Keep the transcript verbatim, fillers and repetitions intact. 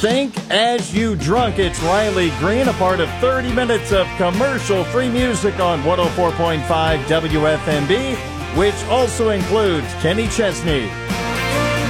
Think as you drunk. It's Riley Green, a part of thirty minutes of commercial-free music on one oh four point five W F M B, which also includes Kenny Chesney.